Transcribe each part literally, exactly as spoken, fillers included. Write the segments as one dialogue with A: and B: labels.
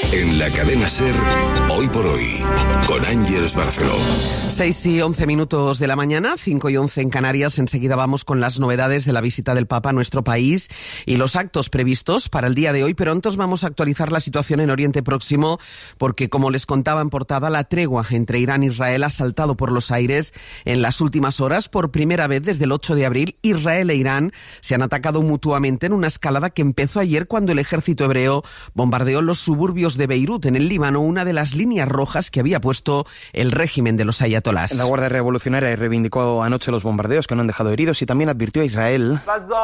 A: En la cadena SER, Hoy por Hoy, con Ángeles Barceló.
B: seis y once minutos de la mañana, cinco y once en Canarias. Enseguida vamos con las novedades de la visita del Papa a nuestro país y los actos previstos para el día de hoy. Pero antes vamos a actualizar la situación en Oriente Próximo porque, como les contaba en portada, la tregua entre Irán e Israel ha saltado por los aires en las últimas horas. Por primera vez desde el ocho de abril, Israel e Irán se han atacado mutuamente en una escalada que empezó ayer cuando el ejército hebreo bombardeó los suburbios de Beirut, en el Líbano, una de las líneas rojas que había puesto el régimen de los ayatolás.
C: La Guardia Revolucionaria reivindicó anoche los bombardeos que no han dejado heridos y también advirtió a Israel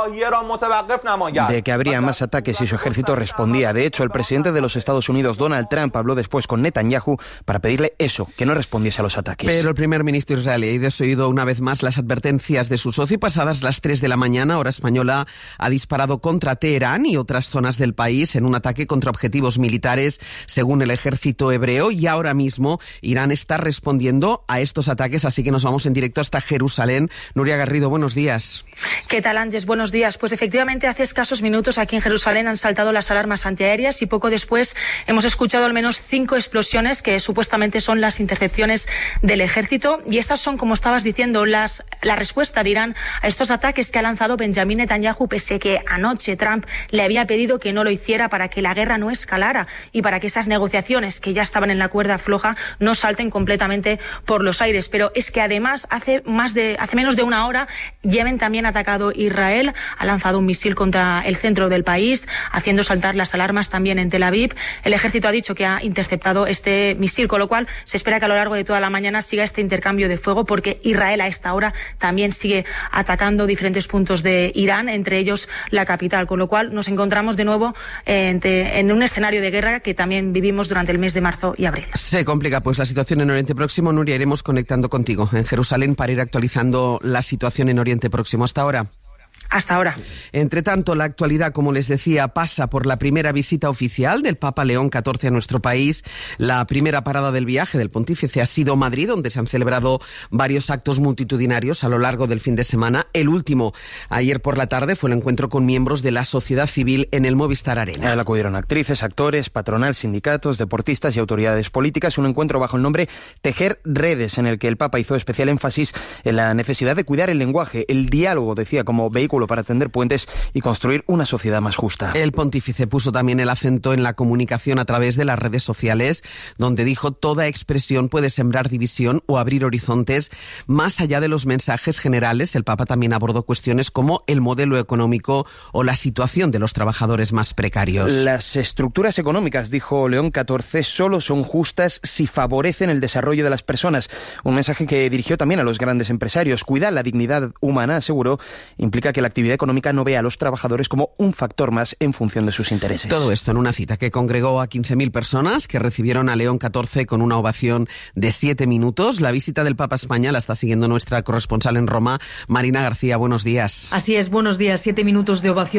C: de que habría más ataques si su ejército respondía. De hecho, el presidente de los Estados Unidos, Donald Trump, habló después con Netanyahu para pedirle eso, que no respondiese a los ataques.
B: Pero el primer ministro israelí ha desoído una vez más las advertencias de su socio y pasadas las tres de la mañana, hora española, ha disparado contra Teherán y otras zonas del país en un ataque contra objetivos militares, según el ejército hebreo, y ahora mismo Irán está respondiendo a estos ataques, así que nos vamos en directo hasta Jerusalén. Nuria Garrido, buenos días.
D: ¿Qué tal, Ángeles? Buenos días. Pues efectivamente, hace escasos minutos aquí en Jerusalén han saltado las alarmas antiaéreas y poco después hemos escuchado al menos cinco explosiones que supuestamente son las intercepciones del ejército, y estas son, como estabas diciendo, las, la respuesta de Irán a estos ataques que ha lanzado Benjamín Netanyahu, pese que anoche Trump le había pedido que no lo hiciera para que la guerra no escalara y para que esas negociaciones que ya estaban en la cuerda floja no salten completamente por los aires. Pero es que además hace más de hace menos de una hora Yemen también ha atacado Israel, ha lanzado un misil contra el centro del país, haciendo saltar las alarmas también en Tel Aviv. El ejército ha dicho que ha interceptado este misil, con lo cual se espera que a lo largo de toda la mañana siga este intercambio de fuego, porque Israel a esta hora también sigue atacando diferentes puntos de Irán, entre ellos la capital, con lo cual nos encontramos de nuevo en un escenario de guerra que también vivimos durante el mes de marzo y abril.
B: Se complica pues la situación en Oriente Próximo. Nuria, iremos conectando contigo en Jerusalén para ir actualizando la situación en Oriente Próximo. Hasta ahora.
D: Hasta ahora.
B: Entre tanto, la actualidad, como les decía, pasa por la primera visita oficial del Papa León catorce a nuestro país. La primera parada del viaje del pontífice ha sido Madrid, donde se han celebrado varios actos multitudinarios a lo largo del fin de semana. El último, ayer por la tarde, fue el encuentro con miembros de la sociedad civil en el Movistar Arena.
C: A él acudieron actrices, actores, patronal, sindicatos, deportistas y autoridades políticas. Un encuentro bajo el nombre Tejer Redes, en el que el Papa hizo especial énfasis en la necesidad de cuidar el lenguaje, el diálogo, decía, como vehículo para tender puentes y construir una sociedad más justa.
B: El pontífice puso también el acento en la comunicación a través de las redes sociales, donde dijo: toda expresión puede sembrar división o abrir horizontes. Más allá de los mensajes generales, el Papa también abordó cuestiones como el modelo económico o la situación de los trabajadores más precarios.
C: Las estructuras económicas, dijo León catorce, solo son justas si favorecen el desarrollo de las personas. Un mensaje que dirigió también a los grandes empresarios. Cuidar la dignidad humana, aseguró, implica que la actividad económica no ve a los trabajadores como un factor más en función de sus intereses.
B: Todo esto en una cita que congregó a quince mil personas que recibieron a León catorce con una ovación de siete minutos. La visita del Papa a España la está siguiendo nuestra corresponsal en Roma, Marina García. Buenos días.
E: Así es, buenos días. Siete minutos de ovación